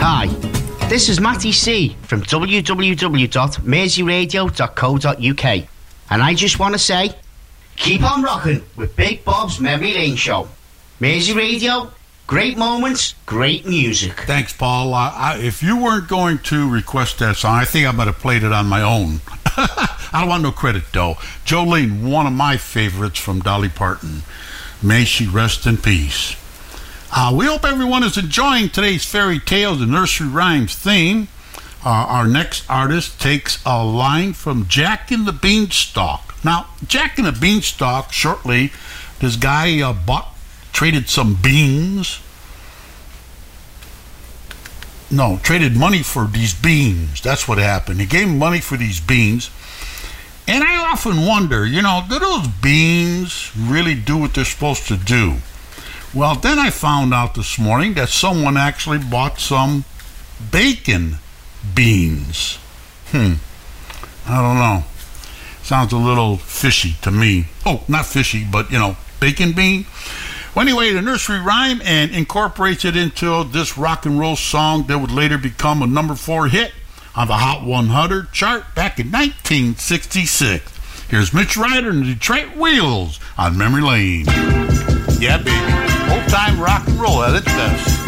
Hi, this is Matty C from www.merseyradio.co.uk, and I just want to say, keep on rocking with Big Bob's Memory Lane Show. Mersey Radio, great moments, great music. Thanks, Paul. If you weren't going to request that song, I think I might have played it on my own. I don't want no credit, though. Jolene, one of my favorites from Dolly Parton. May she rest in peace. We hope everyone is enjoying today's Fairy Tales and Nursery Rhymes theme. Our next artist takes a line from Jack and the Beanstalk. Now, Jack and the Beanstalk, shortly, this guy traded some beans. No, traded money for these beans. That's what happened. He gave him money for these beans. And I often wonder, do those beans really do what they're supposed to do? Well, then I found out this morning that someone actually bought some bacon beans. I don't know. Sounds a little fishy to me. Oh, not fishy, but, bacon bean. Well, anyway, the nursery rhyme and incorporates it into this rock and roll song that would later become a number 4 hit on the Hot 100 chart back in 1966. Here's Mitch Ryder and the Detroit Wheels on Memory Lane. Yeah, baby. Old-time rock and roll at its best.